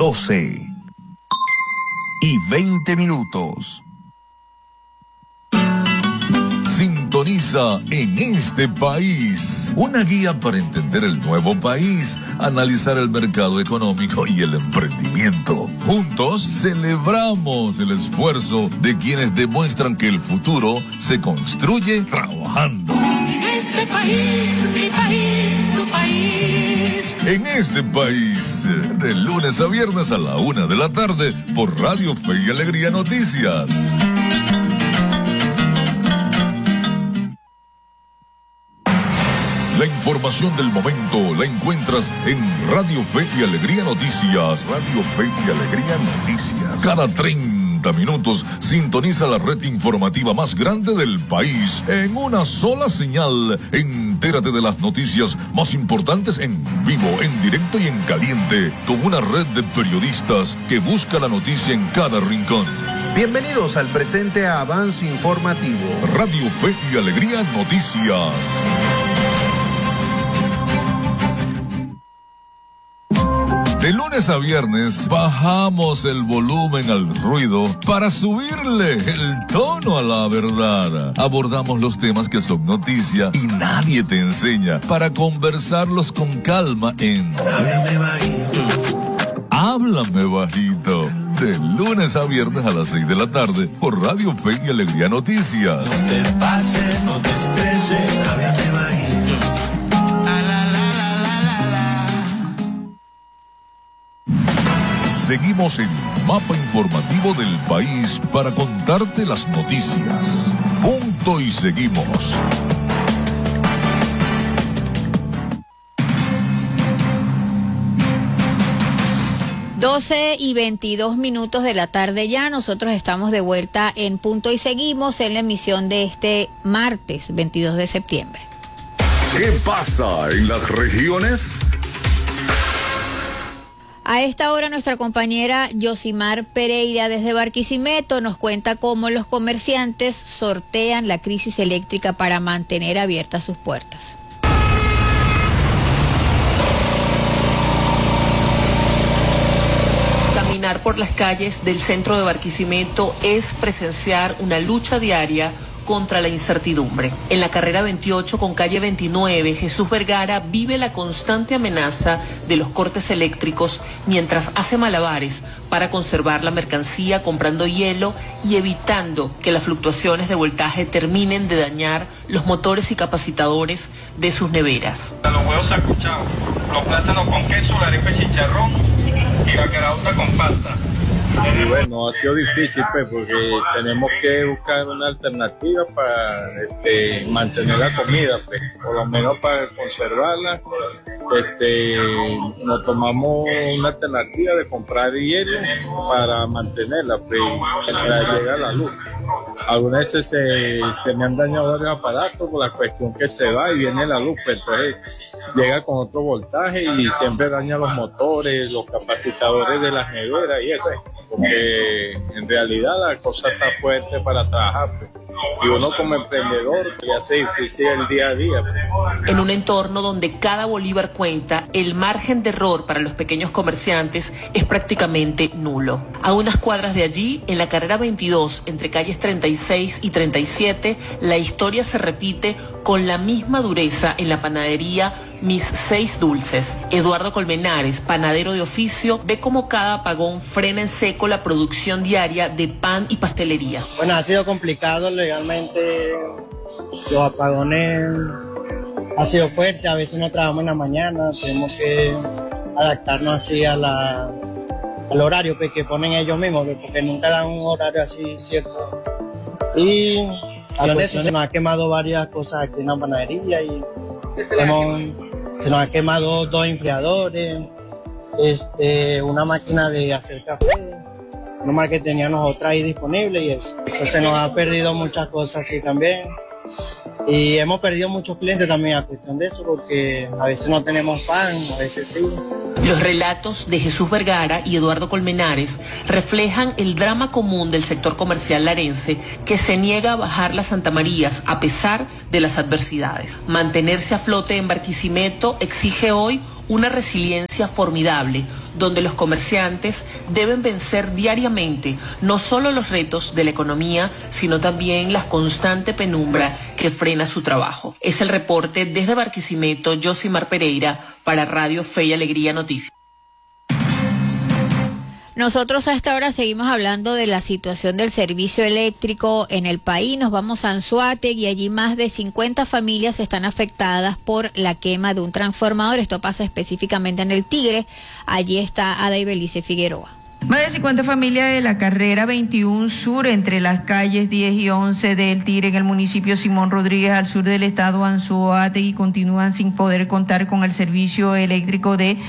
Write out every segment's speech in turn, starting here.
12:20. Sintoniza En Este País, una guía para entender el nuevo país, analizar el mercado económico y el emprendimiento. Juntos celebramos el esfuerzo de quienes demuestran que el futuro se construye trabajando. En este país, mi país, tu país. En Este País, de lunes a viernes a la 1 de la tarde, por Radio Fe y Alegría Noticias. La información del momento la encuentras en Radio Fe y Alegría Noticias. Radio Fe y Alegría Noticias. Cada 30 minutos sintoniza la red informativa más grande del país en una sola señal. Entérate de las noticias más importantes en vivo, en directo y en caliente, con una red de periodistas que busca la noticia en cada rincón. Bienvenidos al presente avance informativo. Radio Fe y Alegría Noticias. De lunes a viernes bajamos el volumen al ruido para subirle el tono a la verdad. Abordamos los temas que son noticia y nadie te enseña para conversarlos con calma en Háblame Bajito. Háblame Bajito. De lunes a viernes a las 6 de la tarde por Radio Fe y Alegría Noticias. No te pases, no te estreses, háblame bajito. Seguimos el mapa informativo del país para contarte las noticias. Punto y seguimos. Doce y 22 minutos de la tarde ya. Nosotros estamos de vuelta en Punto y Seguimos en la emisión de este martes 22 de septiembre. ¿Qué pasa en las regiones? A esta hora nuestra compañera Yosimar Pereira desde Barquisimeto nos cuenta cómo los comerciantes sortean la crisis eléctrica para mantener abiertas sus puertas. Caminar por las calles del centro de Barquisimeto es presenciar una lucha diaria contra la incertidumbre. En la carrera 28 con calle 29, Jesús Vergara vive la constante amenaza de los cortes eléctricos mientras hace malabares para conservar la mercancía comprando hielo y evitando que las fluctuaciones de voltaje terminen de dañar los motores y capacitadores de sus neveras. Los huevos sancochados, los plátanos con queso, la arepa de chicharrón y la caraota con pasta. Y bueno, ha sido difícil pues, porque tenemos que buscar una alternativa para mantener la comida, pues, por lo menos para conservarla. Nos tomamos una alternativa de comprar hielo para mantenerla, pues, para llegar a la luz. Algunas veces se me han dañado varios aparatos por la cuestión que se va y viene la luz, pues, entonces llega con otro voltaje y siempre daña los motores, los capacitadores de las neveras y eso, porque en realidad la cosa está fuerte para trabajar, pues. Y uno como emprendedor le hace difícil el día a día. En un entorno donde cada bolívar cuenta, el margen de error para los pequeños comerciantes es prácticamente nulo. A unas cuadras de allí, en la carrera 22, entre calles 36 y 37, la historia se repite con la misma dureza en la panadería Mis 6 Dulces. Eduardo Colmenares, panadero de oficio, ve cómo cada apagón frena en seco la producción diaria de pan y pastelería. Bueno, ha sido complicado legalmente, los apagones ha sido fuerte, a veces no trabajamos en la mañana, tenemos que adaptarnos así al horario que ponen ellos mismos, porque nunca dan un horario así cierto. Y a cuestión se nos ha quemado varias cosas aquí en la panadería y se nos ha quemado 2 enfriadores, una máquina de hacer café, normal que teníamos otra ahí disponible y eso. Se nos ha perdido muchas cosas así también. Y hemos perdido muchos clientes también a cuestión de eso, porque a veces no tenemos pan, a veces sí. Los relatos de Jesús Vergara y Eduardo Colmenares reflejan el drama común del sector comercial larense que se niega a bajar las Santamarías a pesar de las adversidades. Mantenerse a flote en Barquisimeto exige hoy una resiliencia formidable, donde los comerciantes deben vencer diariamente no solo los retos de la economía, sino también la constante penumbra que frena su trabajo. Es el reporte desde Barquisimeto, Yosimar Pereira, para Radio Fe y Alegría Noticias. Nosotros a esta hora seguimos hablando de la situación del servicio eléctrico en el país. Nos vamos a Anzoátegui y allí más de 50 familias están afectadas por la quema de un transformador. Esto pasa específicamente en el Tigre. Allí está Ada Ibelice Figueroa. Más de 50 familias de la carrera 21 Sur, entre las calles 10 y 11 del Tigre, en el municipio Simón Rodríguez, al sur del estado Anzoátegui, continúan sin poder contar con el servicio eléctrico de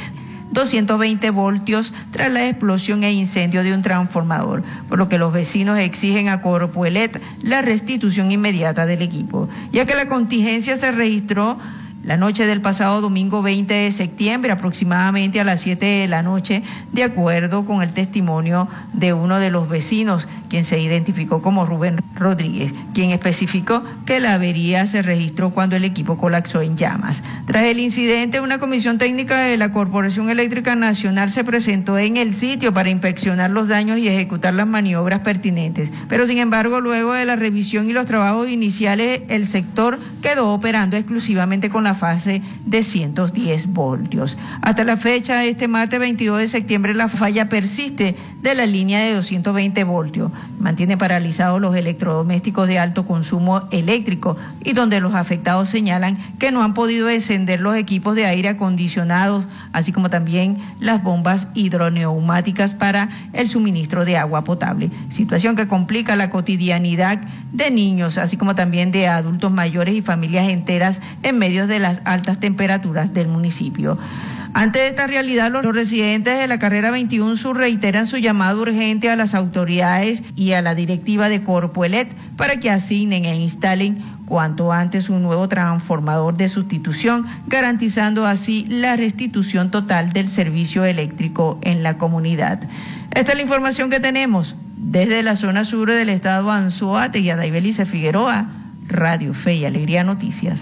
220 voltios tras la explosión e incendio de un transformador, por lo que los vecinos exigen a Corpoelec la restitución inmediata del equipo, ya que la contingencia se registró la noche del pasado domingo 20 de septiembre, aproximadamente a las 7 de la noche, de acuerdo con el testimonio de uno de los vecinos, quien se identificó como Rubén Rodríguez, quien especificó que la avería se registró cuando el equipo colapsó en llamas. Tras el incidente, una comisión técnica de la Corporación Eléctrica Nacional se presentó en el sitio para inspeccionar los daños y ejecutar las maniobras pertinentes, pero sin embargo, luego de la revisión y los trabajos iniciales, el sector quedó operando exclusivamente con la fase de 110 voltios. Hasta la fecha, este martes 22 de septiembre, la falla persiste de la línea de 220 voltios. Mantiene paralizados los electrodomésticos de alto consumo eléctrico y donde los afectados señalan que no han podido encender los equipos de aire acondicionados, así como también las bombas hidroneumáticas para el suministro de agua potable. Situación que complica la cotidianidad de niños, así como también de adultos mayores y familias enteras en medio de las altas temperaturas del municipio. Ante esta realidad, los residentes de la carrera 21 Sur reiteran su llamado urgente a las autoridades y a la directiva de Corpoelec para que asignen e instalen cuanto antes un nuevo transformador de sustitución, garantizando así la restitución total del servicio eléctrico en la comunidad. Esta es la información que tenemos desde la zona sur del estado Anzoátegui. Ada Ibelice Figueroa, Radio Fe y Alegría Noticias.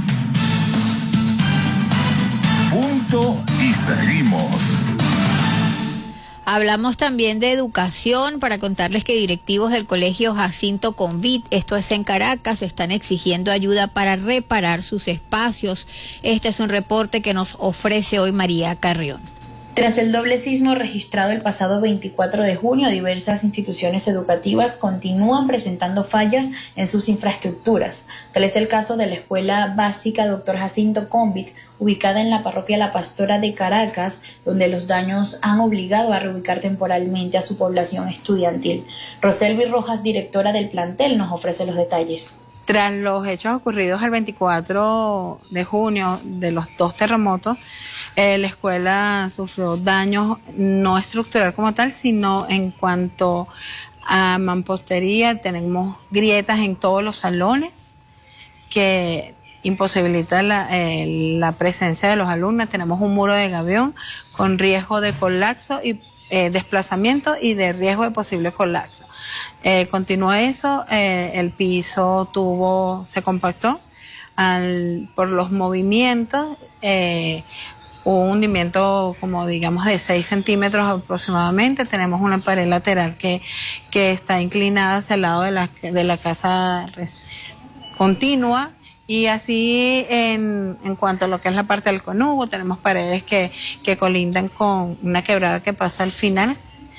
Punto y seguimos. Hablamos también de educación para contarles que directivos del Colegio Jacinto Convit, esto es en Caracas, están exigiendo ayuda para reparar sus espacios. Este es un reporte que nos ofrece hoy María Carrión. Tras el doble sismo registrado el pasado 24 de junio, diversas instituciones educativas continúan presentando fallas en sus infraestructuras. Tal es el caso de la Escuela Básica Dr. Jacinto Convit, ubicada en la parroquia La Pastora de Caracas, donde los daños han obligado a reubicar temporalmente a su población estudiantil. Roselvi Rojas, directora del plantel, nos ofrece los detalles. Tras los hechos ocurridos el 24 de junio de los dos terremotos, la escuela sufrió daños no estructural como tal, sino en cuanto a mampostería. Tenemos grietas en todos los salones que imposibilita la presencia de los alumnos. Tenemos un muro de gavión con riesgo de colapso y desplazamiento y de riesgo de posible colapso. Continúa eso, el piso se compactó por los movimientos. Hubo un hundimiento como digamos de 6 centímetros aproximadamente. Tenemos una pared lateral que está inclinada hacia el lado de la casa continua. Y así en cuanto a lo que es la parte del conubo, tenemos paredes que colindan con una quebrada que pasa al final.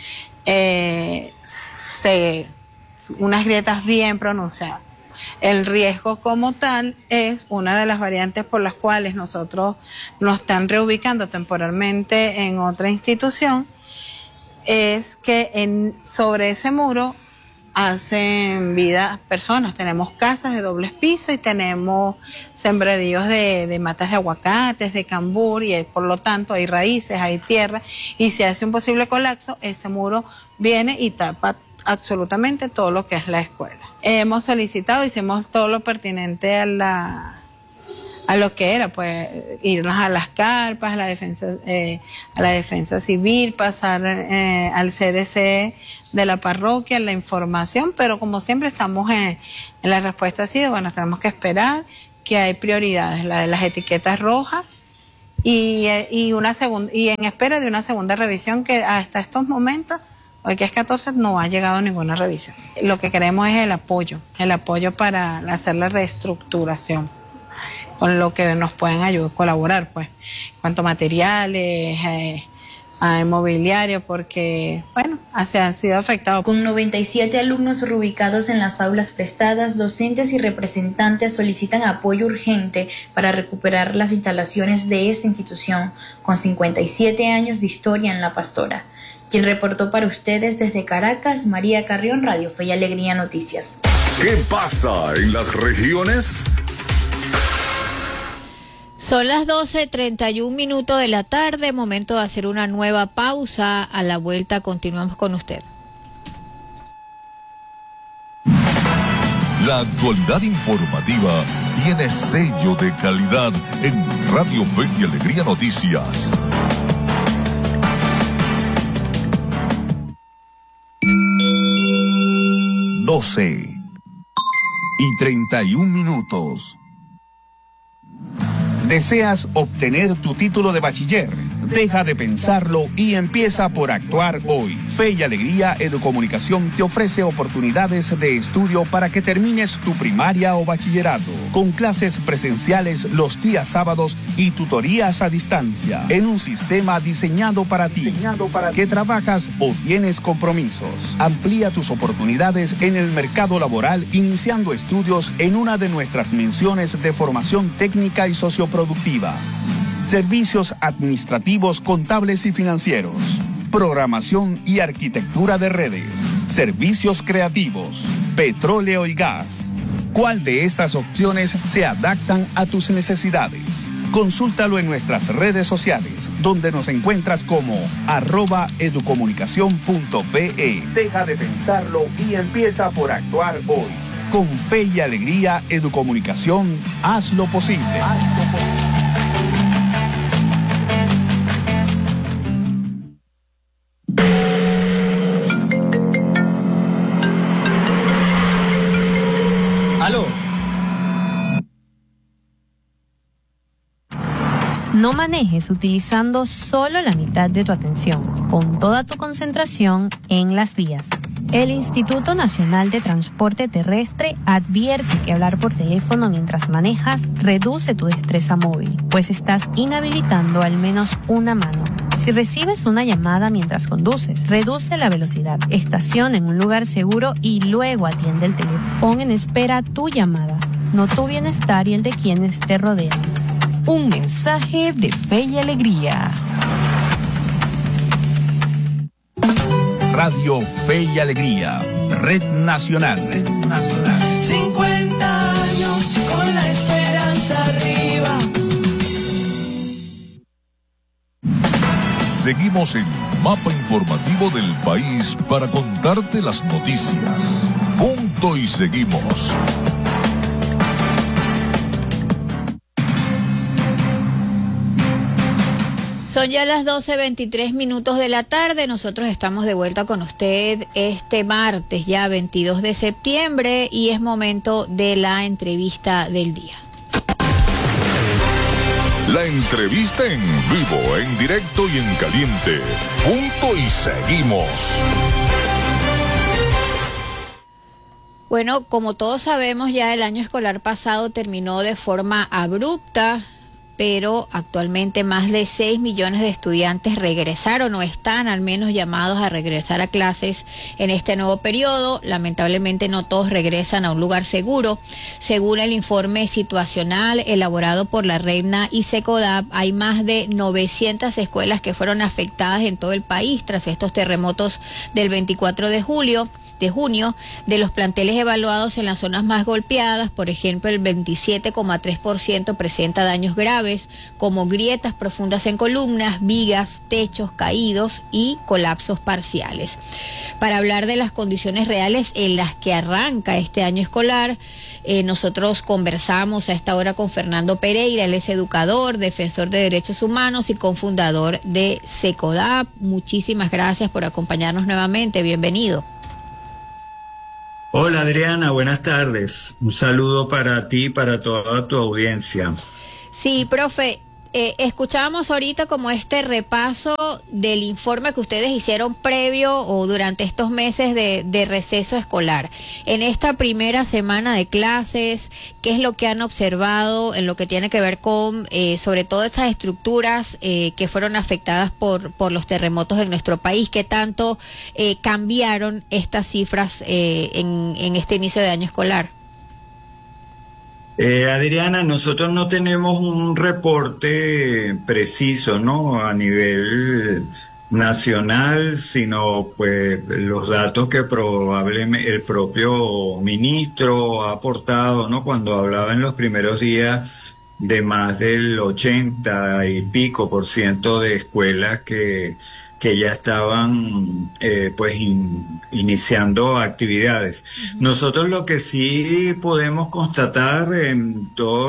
Unas grietas bien pronunciadas. El riesgo como tal es una de las variantes por las cuales nosotros nos están reubicando temporalmente en otra institución, es que sobre ese muro hacen vida personas. Tenemos casas de dobles pisos y tenemos sembradíos de matas de aguacates, de cambur, y por lo tanto hay raíces, hay tierra, y si hace un posible colapso, ese muro viene y tapa absolutamente todo lo que es la escuela. Hemos solicitado, hicimos todo lo pertinente a lo que era, pues irnos a las carpas, a la defensa civil, pasar al CDC de la parroquia, la información, pero como siempre estamos en la respuesta así de, bueno, tenemos que esperar, que hay prioridades, la de las etiquetas rojas y en espera de una segunda revisión que hasta estos momentos, hoy que es 14, no ha llegado ninguna revisión. Lo que queremos es el apoyo para hacer la reestructuración, con lo que nos pueden ayudar, colaborar, pues, cuanto materiales, a inmobiliario, porque, bueno, se han sido afectados. Con 97 alumnos reubicados en las aulas prestadas, docentes y representantes solicitan apoyo urgente para recuperar las instalaciones de esta institución, con 57 años de historia en La Pastora. Quien reportó para ustedes desde Caracas, María Carrión, Radio Fe y Alegría Noticias. ¿Qué pasa en las regiones? Son las 12:31 de la tarde, momento de hacer una nueva pausa. A la vuelta continuamos con usted. La actualidad informativa tiene sello de calidad en Radio Fe y Alegría Noticias. y 31 minutos. ¿Deseas obtener tu título de bachiller? Deja de pensarlo y empieza por actuar hoy. Fe y Alegría Educomunicación te ofrece oportunidades de estudio para que termines tu primaria o bachillerato, con clases presenciales los días sábados y tutorías a distancia, en un sistema diseñado para ti, que trabajas o tienes compromisos. Amplía tus oportunidades en el mercado laboral iniciando estudios en una de nuestras menciones de formación técnica y socioproductiva. Servicios administrativos, contables y financieros. Programación y arquitectura de redes. Servicios creativos. Petróleo y gas. ¿Cuál de estas opciones se adaptan a tus necesidades? Consúltalo en nuestras redes sociales, donde nos encuentras como @educomunicacion.be. Deja de pensarlo y empieza por actuar hoy. Con Fe y Alegría Educomunicación, haz lo posible. ¿Aló? No manejes utilizando solo la mitad de tu atención. Pon toda tu concentración en las vías. El Instituto Nacional de Transporte Terrestre advierte que hablar por teléfono mientras manejas reduce tu destreza móvil, pues estás inhabilitando al menos una mano. Si recibes una llamada mientras conduces, reduce la velocidad, estaciona en un lugar seguro y luego atiende el teléfono. Pon en espera tu llamada, no tu bienestar y el de quienes te rodean. Un mensaje de Fe y Alegría. Radio Fe y Alegría, Red Nacional. 50 años con la esperanza arriba. Seguimos en Mapa Informativo del País para contarte las noticias. Punto y seguimos. Son ya las 12:23 de la tarde. Nosotros estamos de vuelta con usted este martes, ya 22 de septiembre, y es momento de la entrevista del día. La entrevista en vivo, en directo y en caliente. Punto y seguimos. Bueno, como todos sabemos, ya el año escolar pasado terminó de forma abrupta, pero actualmente más de 6 millones de estudiantes regresaron o están al menos llamados a regresar a clases en este nuevo periodo. Lamentablemente no todos regresan a un lugar seguro. Según el informe situacional elaborado por la RENA y SECODAP, hay más de 900 escuelas que fueron afectadas en todo el país tras estos terremotos del 24 de junio. De los planteles evaluados en las zonas más golpeadas, por ejemplo, el 27,3% presenta daños graves, como grietas profundas en columnas, vigas, techos caídos y colapsos parciales. Para hablar de las condiciones reales en las que arranca este año escolar, nosotros conversamos a esta hora con Fernando Pereira. Él es educador, defensor de derechos humanos y cofundador de SECODAP. Muchísimas gracias por acompañarnos nuevamente. Bienvenido. Hola Adriana, buenas tardes. Un saludo para ti y para toda tu audiencia. Sí, profe, Escuchábamos ahorita como este repaso del informe que ustedes hicieron previo o durante estos meses de receso escolar. En esta primera semana de clases, ¿qué es lo que han observado en lo que tiene que ver con, sobre todo esas estructuras que fueron afectadas por los terremotos en nuestro país? ¿Qué tanto cambiaron estas cifras en este inicio de año escolar? Adriana, nosotros no tenemos un reporte preciso, ¿no? A nivel nacional, sino pues los datos que probablemente el propio ministro ha aportado, ¿no? Cuando hablaba en los primeros días de más del 80 y pico % de escuelas que ya estaban iniciando actividades. Nosotros lo que sí podemos constatar en todos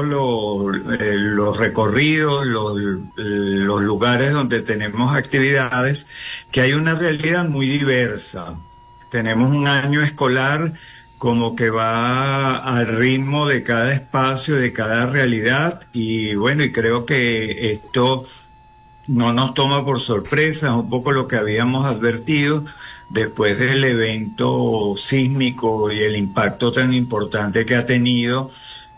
los recorridos, los lugares donde tenemos actividades, que hay una realidad muy diversa. Tenemos un año escolar como que va al ritmo de cada espacio, de cada realidad, y bueno, y creo que esto no nos toma por sorpresa, un poco lo que habíamos advertido después del evento sísmico y el impacto tan importante que ha tenido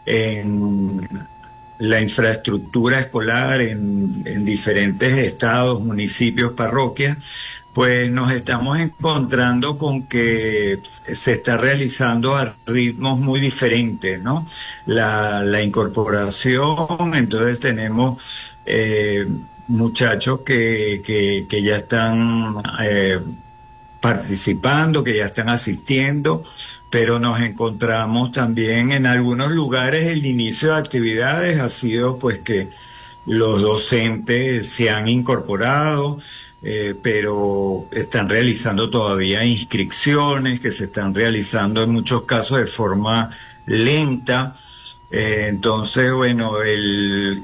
en la infraestructura escolar en diferentes estados, municipios, parroquias. Pues nos estamos encontrando con que se está realizando a ritmos muy diferentes, ¿no? La incorporación, entonces tenemos muchachos que ya están participando, que ya están asistiendo, pero nos encontramos también en algunos lugares el inicio de actividades ha sido pues que los docentes se han incorporado, pero están realizando todavía inscripciones que se están realizando en muchos casos de forma lenta. Entonces, bueno, el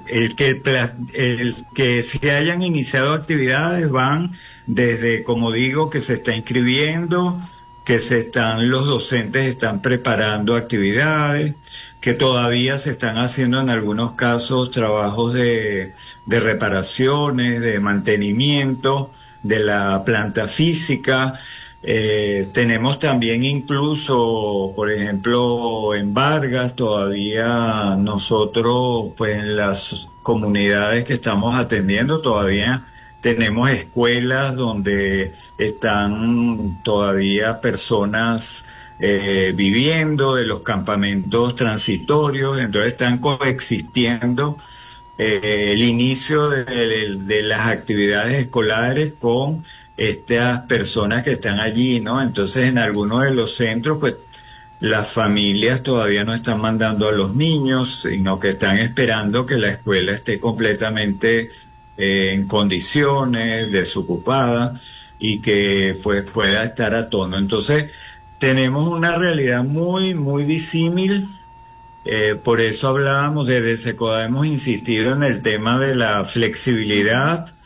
que se hayan iniciado actividades van desde, como digo, que se está inscribiendo, que los docentes están preparando actividades, que todavía se están haciendo en algunos casos trabajos de reparaciones, de mantenimiento de la planta física. Tenemos también incluso, por ejemplo, en Vargas, todavía nosotros, pues en las comunidades que estamos atendiendo, todavía tenemos escuelas donde están todavía personas viviendo de los campamentos transitorios, entonces están coexistiendo el inicio de las actividades escolares con estas personas que están allí, ¿no? Entonces en algunos de los centros, pues las familias todavía no están mandando a los niños, sino que están esperando que la escuela esté completamente en condiciones, desocupada, y que pues pueda estar a tono. Entonces tenemos una realidad muy, muy disímil. Por eso hablábamos, desde SECODA hemos insistido en el tema de la flexibilidad,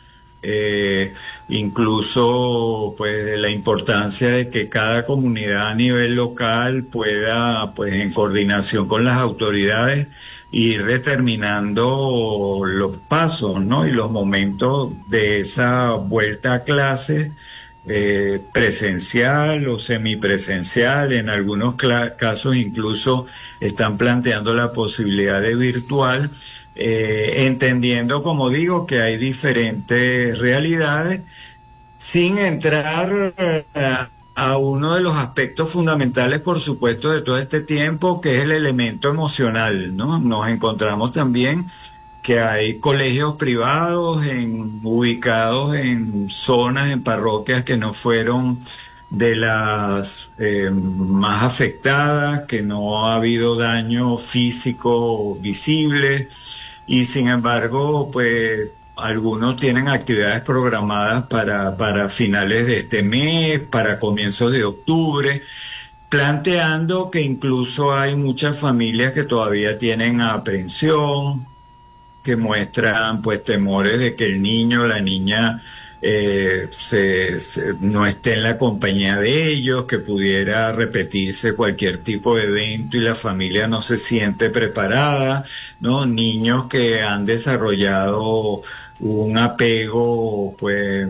incluso pues la importancia de que cada comunidad a nivel local pueda, pues en coordinación con las autoridades, ir determinando los pasos, ¿no? Y los momentos de esa vuelta a clase, presencial o semipresencial. En algunos casos incluso están planteando la posibilidad de virtual, entendiendo, como digo, que hay diferentes realidades, sin entrar a uno de los aspectos fundamentales, por supuesto, de todo este tiempo, que es el elemento emocional, ¿no? Nos encontramos también que hay colegios privados ubicados en zonas, en parroquias que no fueron de las más afectadas, que no ha habido daño físico visible, y sin embargo, pues algunos tienen actividades programadas para finales de este mes, para comienzos de octubre, planteando que incluso hay muchas familias que todavía tienen aprensión, que muestran pues temores de que el niño o la niña no esté en la compañía de ellos, que pudiera repetirse cualquier tipo de evento y la familia no se siente preparada, ¿no? Niños que han desarrollado un apego, pues,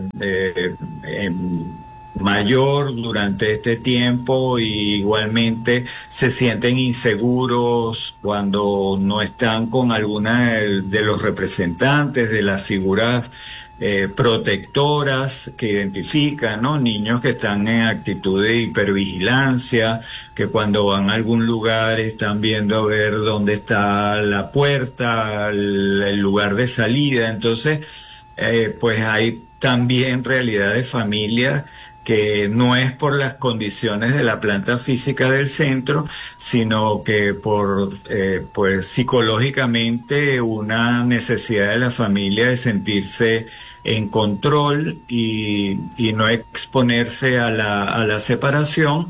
mayor durante este tiempo, y igualmente se sienten inseguros cuando no están con alguna de los representantes de las figuras protectoras que identifican, ¿no? Niños que están en actitud de hipervigilancia, que cuando van a algún lugar están viendo a ver dónde está la puerta, el lugar de salida. Entonces, pues hay también realidad de familias que no es por las condiciones de la planta física del centro, sino que por pues psicológicamente una necesidad de la familia de sentirse en control y no exponerse a la separación,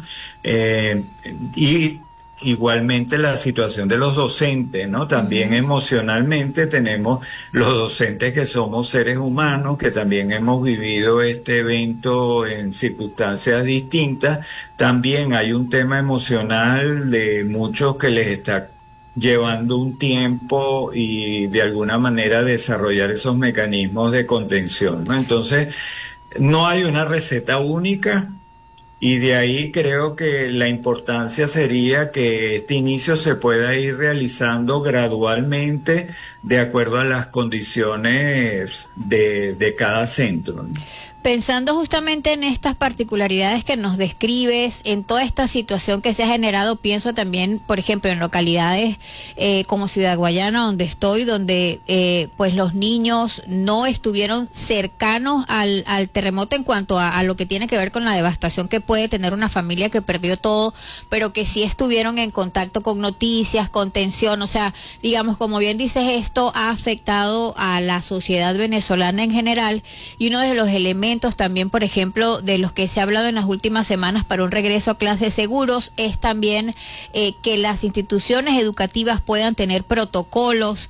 y igualmente la situación de los docentes, ¿no? También emocionalmente tenemos los docentes que somos seres humanos, que también hemos vivido este evento en circunstancias distintas. También hay un tema emocional de muchos que les está llevando un tiempo y de alguna manera desarrollar esos mecanismos de contención, ¿no? Entonces, no hay una receta única. Y de ahí creo que la importancia sería que este inicio se pueda ir realizando gradualmente de acuerdo a las condiciones de cada centro, ¿no? Pensando justamente en estas particularidades que nos describes, en toda esta situación que se ha generado, pienso también, por ejemplo, en localidades como Ciudad Guayana, donde estoy, donde pues los niños no estuvieron cercanos al terremoto en cuanto a lo que tiene que ver con la devastación que puede tener una familia que perdió todo, pero que sí estuvieron en contacto con noticias, con tensión. O sea, digamos, como bien dices, esto ha afectado a la sociedad venezolana en general, y uno de los elementos también, por ejemplo, de los que se ha hablado en las últimas semanas para un regreso a clases seguros, es también que las instituciones educativas puedan tener protocolos,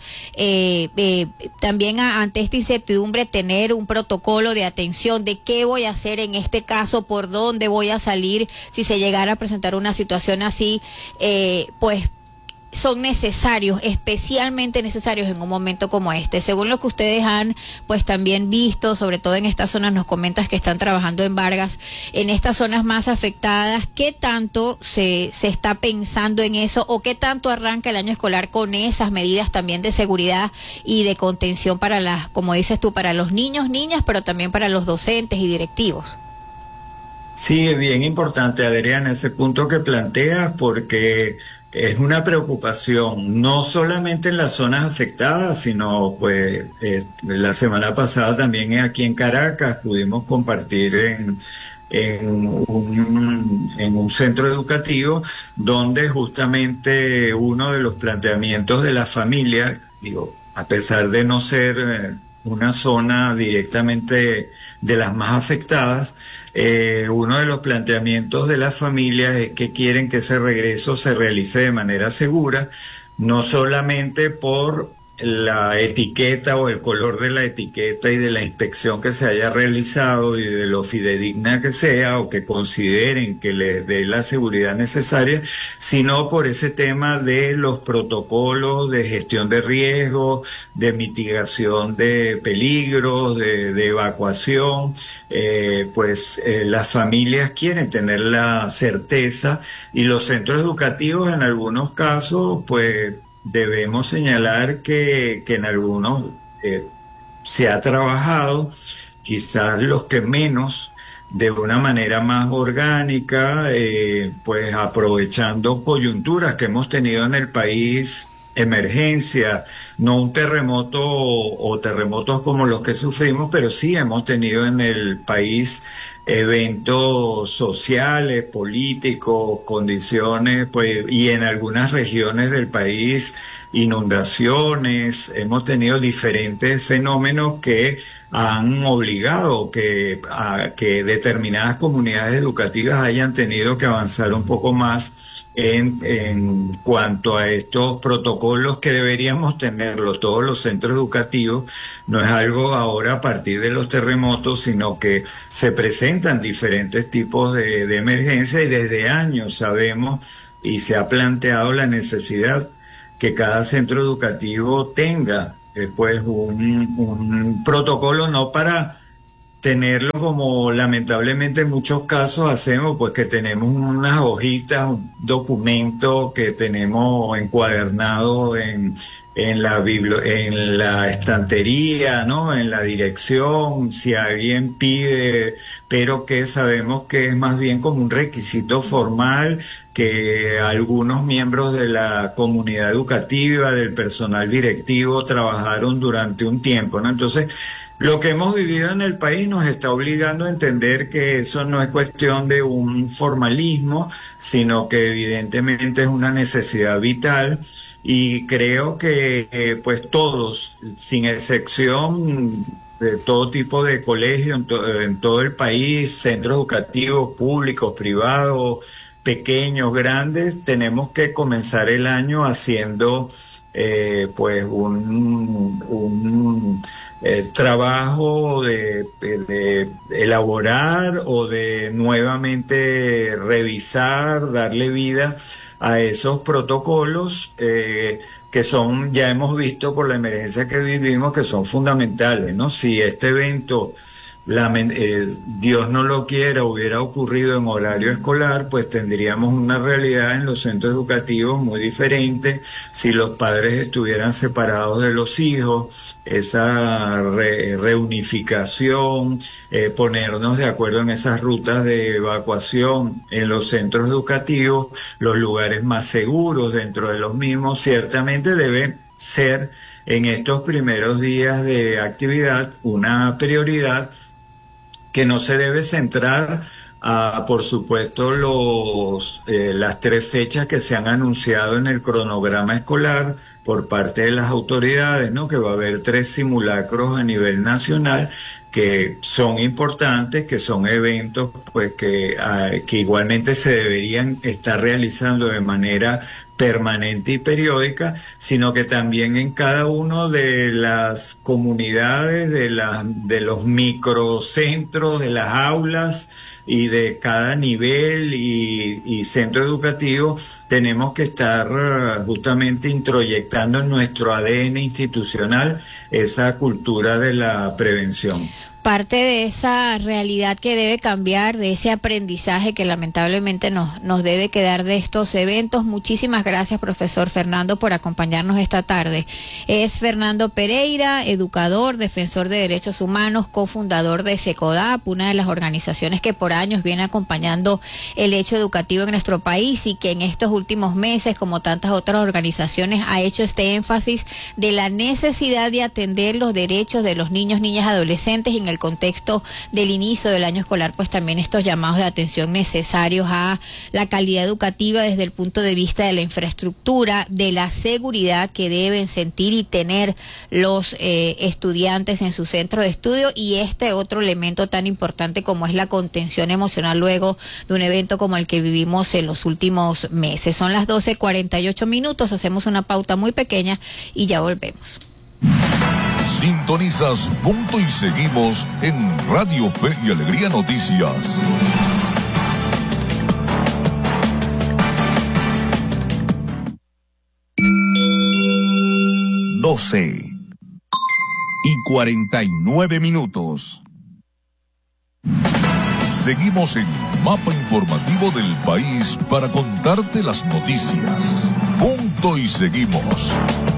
también ante esta incertidumbre tener un protocolo de atención de qué voy a hacer en este caso, por dónde voy a salir si se llegara a presentar una situación así, pues son necesarios, especialmente necesarios en un momento como este. Según lo que ustedes han pues también visto, sobre todo en estas zonas, nos comentas que están trabajando en Vargas, en estas zonas más afectadas, ¿qué tanto se está pensando en eso, o qué tanto arranca el año escolar con esas medidas también de seguridad y de contención para las, como dices tú, para los niños, niñas, pero también para los docentes y directivos? Sí, es bien importante, Adriana, ese punto que planteas, porque es una preocupación, no solamente en las zonas afectadas, sino pues la semana pasada también aquí en Caracas pudimos compartir en un centro educativo donde justamente uno de los planteamientos de la familia, digo, a pesar de no ser una zona directamente de las más afectadas, uno de los planteamientos de las familias es que quieren que ese regreso se realice de manera segura, no solamente por la etiqueta o el color de la etiqueta y de la inspección que se haya realizado y de lo fidedigna que sea, o que consideren que les dé la seguridad necesaria, sino por ese tema de los protocolos de gestión de riesgos, de mitigación de peligros, de evacuación. Las familias quieren tener la certeza, y los centros educativos en algunos casos pues debemos señalar que en algunos se ha trabajado, quizás los que menos, de una manera más orgánica, pues aprovechando coyunturas que hemos tenido en el país, emergencia, no un terremoto o terremotos como los que sufrimos, pero sí hemos tenido en el país eventos sociales, políticos, condiciones, pues, y en algunas regiones del país, inundaciones. Hemos tenido diferentes fenómenos que han obligado a que determinadas comunidades educativas hayan tenido que avanzar un poco más en cuanto a estos protocolos que deberíamos tenerlo todos los centros educativos. No es algo ahora a partir de los terremotos, sino que se presentan diferentes tipos de emergencia, y desde años sabemos y se ha planteado la necesidad que cada centro educativo tenga pues un protocolo, no para tenerlo como lamentablemente en muchos casos hacemos, pues que tenemos unas hojitas, un documento que tenemos encuadernado en la estantería, ¿no? En la dirección, si alguien pide, pero que sabemos que es más bien como un requisito formal que algunos miembros de la comunidad educativa, del personal directivo, trabajaron durante un tiempo, ¿no? Entonces, lo que hemos vivido en el país nos está obligando a entender que eso no es cuestión de un formalismo, sino que evidentemente es una necesidad vital, y creo que pues todos, sin excepción, de todo tipo de colegios en todo el país, centros educativos públicos, privados, pequeños, grandes, tenemos que comenzar el año haciendo pues un trabajo de elaborar o de nuevamente revisar, darle vida a esos protocolos que son, ya hemos visto por la emergencia que vivimos, que son fundamentales, ¿no? Si este evento, Dios no lo quiera, hubiera ocurrido en horario escolar, pues tendríamos una realidad en los centros educativos muy diferente. Si los padres estuvieran separados de los hijos, esa reunificación, ponernos de acuerdo en esas rutas de evacuación en los centros educativos, los lugares más seguros dentro de los mismos, ciertamente deben ser en estos primeros días de actividad una prioridad, que no se debe centrar a, por supuesto, las 3 fechas que se han anunciado en el cronograma escolar por parte de las autoridades, ¿no? Que va a haber 3 simulacros a nivel nacional, que son importantes, que son eventos pues que igualmente se deberían estar realizando de manera permanente y periódica, sino que también en cada uno de las comunidades, de los microcentros, de las aulas y de cada nivel y centro educativo, tenemos que estar justamente introyectando en nuestro ADN institucional esa cultura de la prevención. Parte de esa realidad que debe cambiar, de ese aprendizaje que lamentablemente nos debe quedar de estos eventos. Muchísimas gracias, profesor Fernando, por acompañarnos esta tarde. Es Fernando Pereira, educador, defensor de derechos humanos, cofundador de SECODAP, una de las organizaciones que por años viene acompañando el hecho educativo en nuestro país, y que en estos últimos meses, como tantas otras organizaciones, ha hecho este énfasis de la necesidad de atender los derechos de los niños, niñas, adolescentes, y en el contexto del inicio del año escolar, pues también estos llamados de atención necesarios a la calidad educativa desde el punto de vista de la infraestructura, de la seguridad que deben sentir y tener los estudiantes en su centro de estudio, y este otro elemento tan importante como es la contención emocional luego de un evento como el que vivimos en los últimos meses. Son las 12:48, hacemos una pauta muy pequeña y ya volvemos. Sintonizas Punto y Seguimos en Radio Fe y Alegría Noticias. Doce y 49 minutos. Seguimos en Mapa Informativo del País para contarte las noticias. Punto y Seguimos.